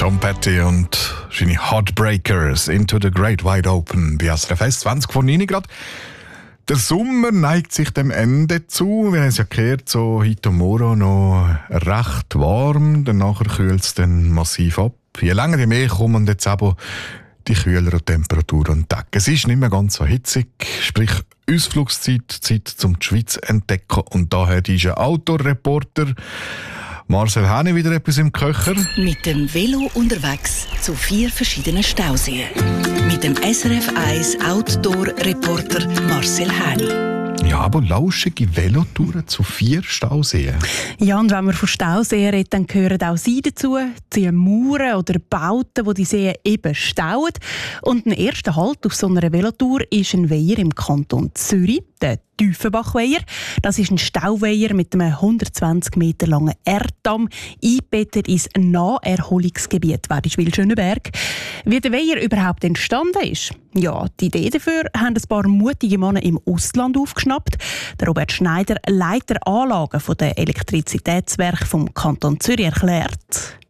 Tom Petty und seine Heartbreakers Into the Great Wide Open bei SRF 20 vor 9 Grad. Der Sommer neigt sich dem Ende zu. Wir haben es ja gehört, so heute und morgen noch recht warm. Danach kühlt es dann massiv ab. Je länger, je mehr kommen jetzt aber die kühleren Temperaturen an den Tag. Es ist nicht mehr ganz so hitzig, sprich Ausflugszeit, Zeit zum die Schweiz entdecken. Und daher ist ein Outdoor-Reporter Marcel Häni wieder etwas im Köcher. Mit dem Velo unterwegs zu 4 verschiedenen Stauseen. Mit dem SRF 1 Outdoor-Reporter Marcel Häni. Ja, aber lauschige Velotouren zu 4 Stauseen. Ja, und wenn wir von Stauseen reden, dann gehören auch sie dazu. Die Mauern oder Bauten, die die Seen eben stauen. Und ein erster Halt auf so einer Velotour ist ein Weiher im Kanton Zürich, der Tiefenbachweiher. Das ist ein Stauweiher mit einem 120 Meter langen Erddamm, eingebettet ins Naherholungsgebiet Wädischwil-Schöneberg. Wie der Weiher überhaupt entstanden ist? Ja, die Idee dafür haben ein paar mutige Männer im Ausland aufgeschnappt. Der Robert Schneider, Leiter Anlagen der Elektrizitätswerke vom Kanton Zürich, erklärt.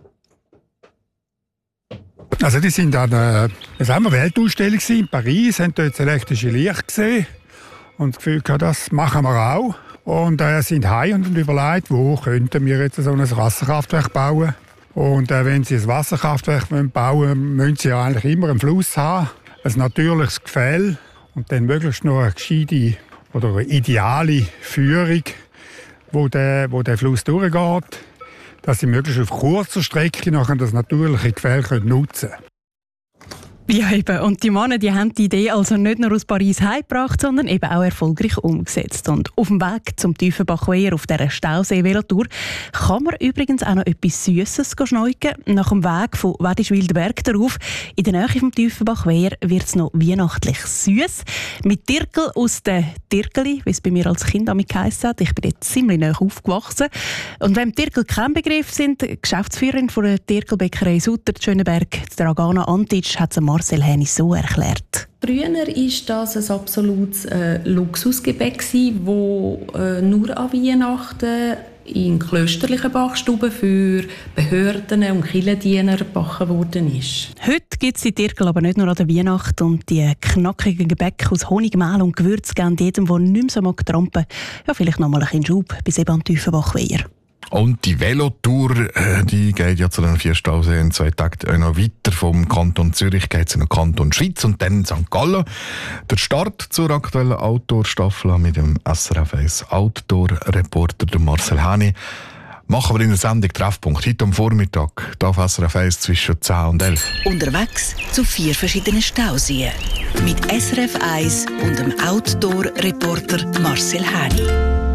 Also die sind an einer Weltausstellung in Paris, haben dort das elektrische Licht gesehen und das Gefühl gehabt, das machen wir auch. Und sind heim und überlegt, wo könnten wir jetzt so ein Wasserkraftwerk bauen. Und wenn sie ein Wasserkraftwerk bauen wollen, müssen sie ja eigentlich immer einen Fluss haben, ein natürliches Gefälle und dann möglichst noch eine gescheite oder eine ideale Führung, wo der Fluss durchgeht, dass sie möglichst auf kurzer Strecke nachher das natürliche Gefälle nutzen können. Ja, eben. Und die Männer, die haben die Idee also nicht nur aus Paris heimgebracht, sondern eben auch erfolgreich umgesetzt. Und auf dem Weg zum Tiefenbachweiher auf dieser Stausee-Velotour kann man übrigens auch noch etwas Süßes schneiden. Nach dem Weg von Wädischwil-Berg darauf, in der Nähe vom Tiefenbachweiher, wird es noch weihnachtlich süß. Mit Tirkel aus der Tirkeli, wie es bei mir als Kind damit geheissen hat. Ich bin dort ziemlich nahe aufgewachsen. Und wenn Tirkel kein Begriff sind, die Geschäftsführerin von der Tirkelbäckerei Sutter Schöneberg, Dragana Antic, hat es Marcel Häni so erklärt. Früher war das ein absolutes Luxusgebäck, das nur an Weihnachten in klösterlichen Backstuben für Behörden und Kirchendiener gebacken worden ist. Heute gibt es die Tirkel aber nicht nur an der Weihnacht. Und die knackigen Gebäcke aus Honig, Mehl und Gewürz geben jedem, der nicht mehr so mag trampen, ja, vielleicht noch mal einen Schub bis eben an Tiefenbachweiher. Und die Velotour, die geht ja zu den 4 Stauseen in 2 Tagen noch weiter. Vom Kanton Zürich geht es in den Kanton Schweiz und dann in St. Gallen. Der Start zur aktuellen Outdoor-Staffel mit dem SRF 1 Outdoor-Reporter Marcel Häni. Machen wir in der Sendung Treffpunkt heute am Vormittag, hier auf SRF 1 zwischen 10 und 11. Unterwegs zu 4 verschiedenen Stauseen. Mit SRF 1 und dem Outdoor-Reporter Marcel Häni.